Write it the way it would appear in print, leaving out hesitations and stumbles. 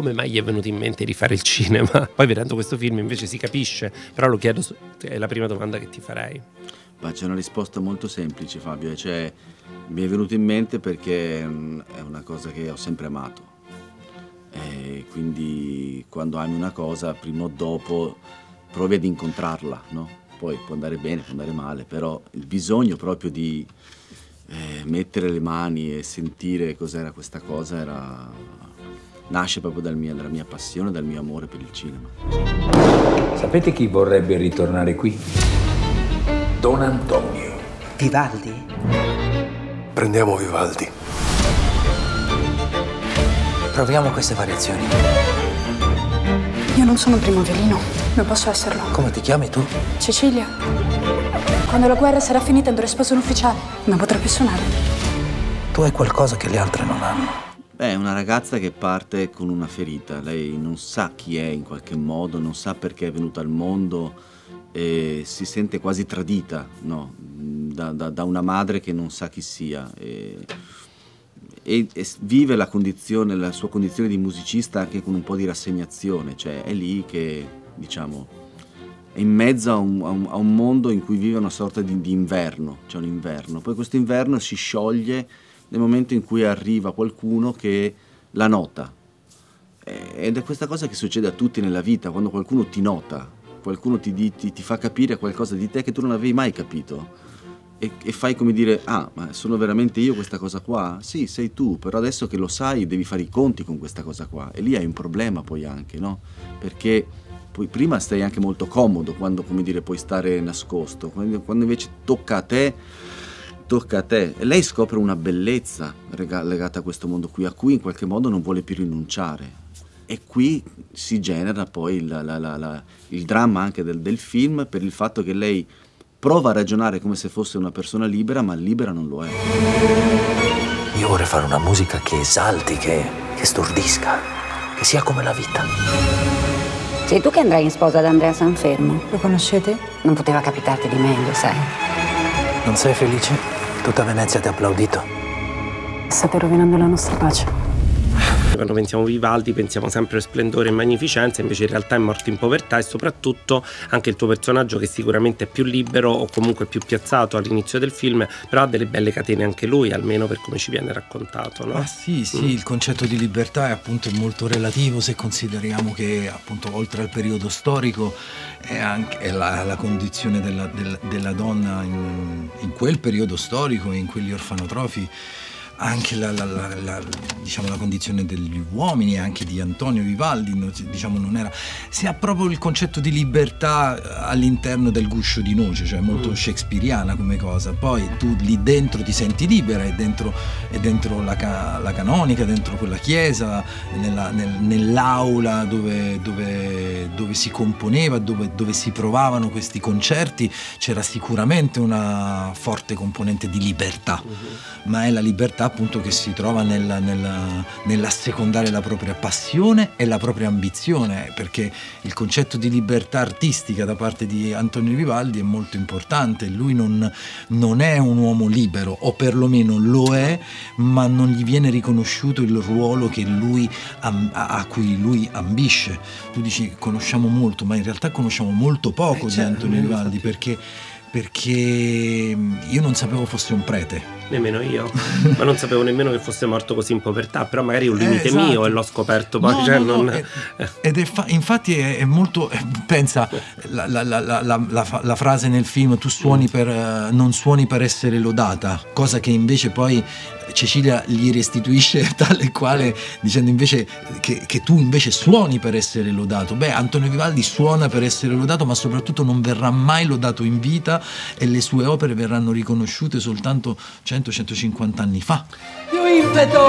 come mai gli è venuto in mente di fare il cinema? Poi vedendo questo film invece si capisce, però lo chiedo, è la prima domanda che ti farei. Ma c'è una risposta molto semplice, Fabio, cioè mi è venuto in mente perché è una cosa che ho sempre amato. E quindi quando ami una cosa, prima o dopo provi ad incontrarla, no? Poi può andare bene, può andare male, però il bisogno proprio di mettere le mani e sentire cos'era questa cosa nasce proprio dalla mia passione, dal mio amore per il cinema. Sapete chi vorrebbe ritornare qui? Don Antonio. Vivaldi? Prendiamo Vivaldi. Proviamo queste variazioni. Io non sono un primo violino, non posso esserlo. Come ti chiami tu? Cecilia. Quando la guerra sarà finita andrò in sposa ufficiale, non potrò più suonare. Tu hai qualcosa che le altre non hanno. È una ragazza che parte con una ferita, lei non sa chi è in qualche modo, non sa perché è venuta al mondo e si sente quasi tradita, no? da una madre che non sa chi sia. E vive la sua condizione di musicista anche con un po' di rassegnazione, cioè è lì che, diciamo, è in mezzo a un mondo in cui vive una sorta di inverno, c'è un inverno, poi questo inverno si scioglie nel momento in cui arriva qualcuno che la nota, ed è questa cosa che succede a tutti nella vita, quando qualcuno ti nota, qualcuno ti fa capire qualcosa di te che tu non avevi mai capito. E fai come dire, ma sono veramente io questa cosa qua? Sì, sei tu, però adesso che lo sai devi fare i conti con questa cosa qua. E lì hai un problema poi anche, no? Perché poi prima stai anche molto comodo quando, come dire, puoi stare nascosto. Quando invece tocca a te. E lei scopre una bellezza legata a questo mondo qui, a cui in qualche modo non vuole più rinunciare. E qui si genera poi il dramma anche del film, per il fatto che lei prova a ragionare come se fosse una persona libera, ma libera non lo è. Io vorrei fare una musica che esalti, che stordisca, che sia come la vita. Sei tu che andrai in sposa ad Andrea Sanfermo? Lo conoscete? Non poteva capitarti di meglio, sai. Non sei felice? Tutta Venezia ti ha applaudito. State rovinando la nostra pace. Quando pensiamo a Vivaldi pensiamo sempre a splendore e magnificenza, invece in realtà è morto in povertà, e soprattutto anche il tuo personaggio, che sicuramente è più libero o comunque più piazzato all'inizio del film, però ha delle belle catene anche lui, almeno per come ci viene raccontato, no? Sì, il concetto di libertà è appunto molto relativo, se consideriamo che appunto oltre al periodo storico è la condizione della donna in quel periodo storico e in quegli orfanotrofi, anche diciamo, la condizione degli uomini, anche di Antonio Vivaldi, diciamo, non era. Si ha proprio il concetto di libertà all'interno del guscio di noce, cioè molto shakespeariana come cosa. Poi tu lì dentro ti senti libera, è dentro la canonica, dentro quella chiesa, nell'aula dove si componeva, dove si provavano questi concerti, c'era sicuramente una forte componente di libertà, ma è la libertà appunto che si trova nell'assecondare la propria passione e la propria ambizione, perché il concetto di libertà artistica da parte di Antonio Vivaldi è molto importante. Lui non è un uomo libero, o perlomeno lo è, ma non gli viene riconosciuto il ruolo che a cui lui ambisce. Tu dici conosciamo molto, ma in realtà conosciamo molto poco di Antonio Vivaldi, perché io non sapevo fosse un prete. Nemmeno io, ma non sapevo nemmeno che fosse morto così in povertà, però magari è un limite mio e l'ho scoperto poi. Infatti è molto, pensa, la frase nel film, tu suoni non suoni per essere lodata, cosa che invece poi Cecilia gli restituisce tale quale, dicendo invece che tu invece suoni per essere lodato. Antonio Vivaldi suona per essere lodato, ma soprattutto non verrà mai lodato in vita, e le sue opere verranno riconosciute soltanto 100-150 anni fa. Più impeto!